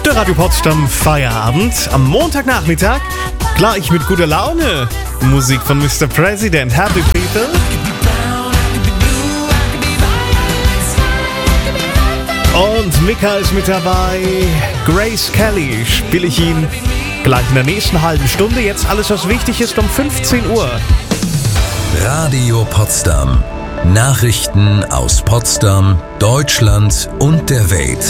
Der Radio Potsdam Feierabend am Montagnachmittag. Gleich mit guter Laune. Musik von Mr. President. Happy People. Und Mika ist mit dabei. Grace Kelly spiele ich ihn gleich in der nächsten halben Stunde. Jetzt alles, was wichtig ist, um 15 Uhr. Radio Potsdam. Nachrichten aus Potsdam, Deutschland und der Welt.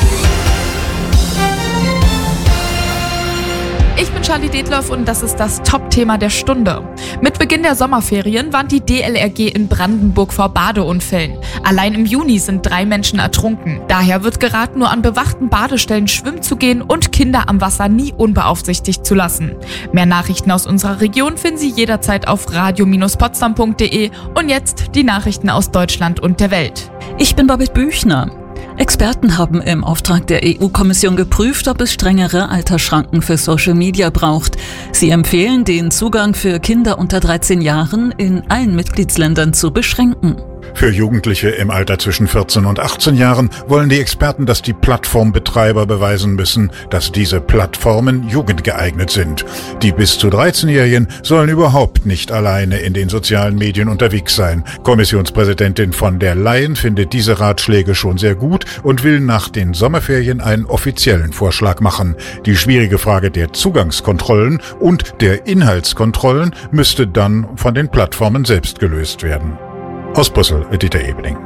Ich bin Charlie Detloff und das ist das Top-Thema der Stunde. Mit Beginn der Sommerferien warnt die DLRG in Brandenburg vor Badeunfällen. Allein im Juni sind 3 Menschen ertrunken. Daher wird geraten, nur an bewachten Badestellen schwimmen zu gehen und Kinder am Wasser nie unbeaufsichtigt zu lassen. Mehr Nachrichten aus unserer Region finden Sie jederzeit auf radio-potsdam.de. Und jetzt die Nachrichten aus Deutschland und der Welt. Ich bin Babette Büchner. Experten haben im Auftrag der EU-Kommission geprüft, ob es strengere Altersschranken für Social Media braucht. Sie empfehlen, den Zugang für Kinder unter 13 Jahren in allen Mitgliedsländern zu beschränken. Für Jugendliche im Alter zwischen 14 und 18 Jahren wollen die Experten, dass die Plattformbetreiber beweisen müssen, dass diese Plattformen jugendgeeignet sind. Die bis zu 13-Jährigen sollen überhaupt nicht alleine in den sozialen Medien unterwegs sein. Kommissionspräsidentin von der Leyen findet diese Ratschläge schon sehr gut und will nach den Sommerferien einen offiziellen Vorschlag machen. Die schwierige Frage der Zugangskontrollen und der Inhaltskontrollen müsste dann von den Plattformen selbst gelöst werden. Aus Brüssel, Dieter Ebeling.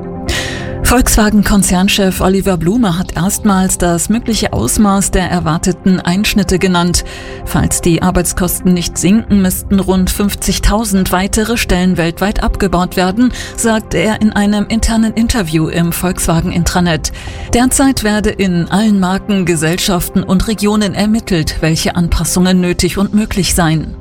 Volkswagen-Konzernchef Oliver Blume hat erstmals das mögliche Ausmaß der erwarteten Einschnitte genannt. Falls die Arbeitskosten nicht sinken, müssten rund 50.000 weitere Stellen weltweit abgebaut werden, sagte er in einem internen Interview im Volkswagen-Intranet. Derzeit werde in allen Marken, Gesellschaften und Regionen ermittelt, welche Anpassungen nötig und möglich seien.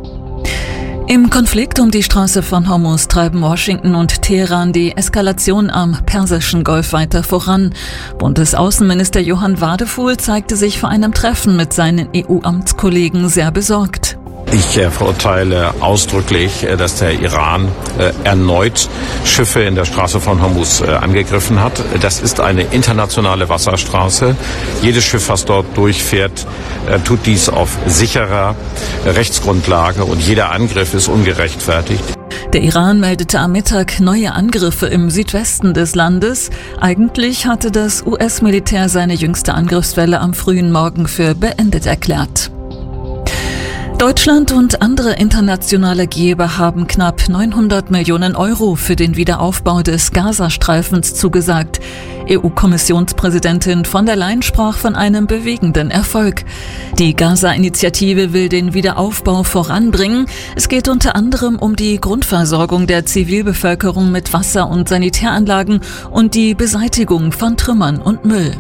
Im Konflikt um die Straße von Hormuz treiben Washington und Teheran die Eskalation am Persischen Golf weiter voran. Bundesaußenminister Johann Wadefuhl zeigte sich vor einem Treffen mit seinen EU-Amtskollegen sehr besorgt. Ich verurteile ausdrücklich, dass der Iran erneut Schiffe in der Straße von Hormuz angegriffen hat. Das ist eine internationale Wasserstraße. Jedes Schiff, was dort durchfährt, tut dies auf sicherer Rechtsgrundlage und jeder Angriff ist ungerechtfertigt. Der Iran meldete am Mittag neue Angriffe im Südwesten des Landes. Eigentlich hatte das US-Militär seine jüngste Angriffswelle am frühen Morgen für beendet erklärt. Deutschland und andere internationale Geber haben knapp 900 Millionen Euro für den Wiederaufbau des Gazastreifens zugesagt. EU-Kommissionspräsidentin von der Leyen sprach von einem bewegenden Erfolg. Die Gaza-Initiative will den Wiederaufbau voranbringen. Es geht unter anderem um die Grundversorgung der Zivilbevölkerung mit Wasser- und Sanitäranlagen und die Beseitigung von Trümmern und Müll.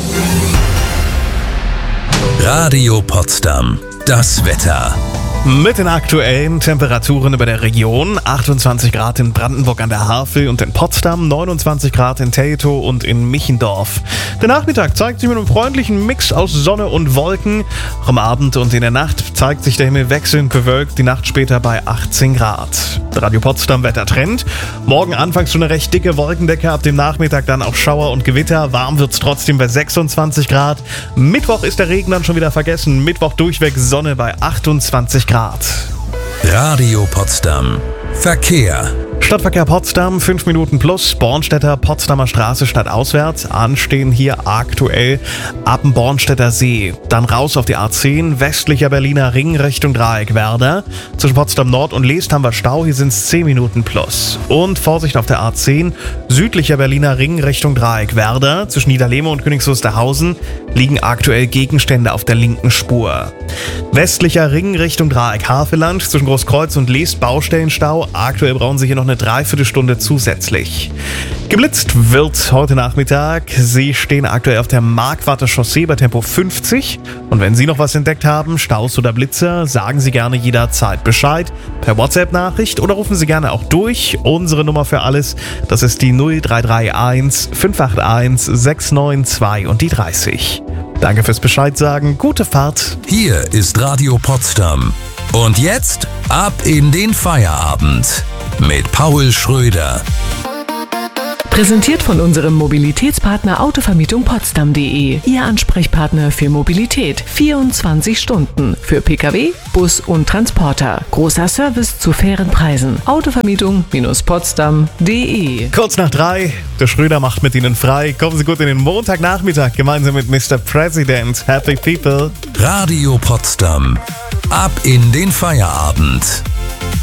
Radio Potsdam. Das Wetter. Mit den aktuellen Temperaturen über der Region. 28 Grad in Brandenburg an der Havel und in Potsdam, 29 Grad in Teltow und in Michendorf. Der Nachmittag zeigt sich mit einem freundlichen Mix aus Sonne und Wolken. Auch am Abend und in der Nacht zeigt sich der Himmel wechselnd bewölkt, die Nacht später bei 18 Grad. Radio Potsdam Wettertrend. Morgen anfangs schon eine recht dicke Wolkendecke, ab dem Nachmittag dann auch Schauer und Gewitter. Warm wird's trotzdem bei 26 Grad. Mittwoch ist der Regen dann schon wieder vergessen. Mittwoch durchweg Sonne bei 28 Grad. Radio Potsdam. Verkehr. Stadtverkehr Potsdam, 5 Minuten plus, Bornstädter Potsdamer Straße stadtauswärts, anstehen hier aktuell ab dem Bornstädter See. Dann raus auf die A10, westlicher Berliner Ring Richtung Dreieckwerder. Zwischen Potsdam Nord und Leest haben wir Stau, hier sind es 10 Minuten plus. Und Vorsicht auf der A10, südlicher Berliner Ring Richtung Dreieckwerder. Zwischen Niederlehme und Königs Wusterhausen liegen aktuell Gegenstände auf der linken Spur. Westlicher Ring Richtung Dreieck-Havelland, zwischen Großkreuz und Leest Baustellenstau. Aktuell brauchen Sie hier noch eine Dreiviertelstunde zusätzlich. Geblitzt wird heute Nachmittag. Sie stehen aktuell auf der Markwarter Chaussee bei Tempo 50. Und wenn Sie noch was entdeckt haben, Staus oder Blitzer, sagen Sie gerne jederzeit Bescheid. Per WhatsApp-Nachricht oder rufen Sie gerne auch durch. Unsere Nummer für alles, das ist die 0331 581 692 und die 30. Danke fürs Bescheid sagen. Gute Fahrt. Hier ist Radio Potsdam. Und jetzt ab in den Feierabend mit Paul Schröder. Präsentiert von unserem Mobilitätspartner Autovermietung Potsdam.de. Ihr Ansprechpartner für Mobilität. 24 Stunden. Für Pkw, Bus und Transporter. Großer Service zu fairen Preisen. Autovermietung-Potsdam.de. Kurz nach 3, der Schröder macht mit Ihnen frei. Kommen Sie gut in den Montagnachmittag gemeinsam mit Mr. President. Happy People. Radio Potsdam. Ab in den Feierabend.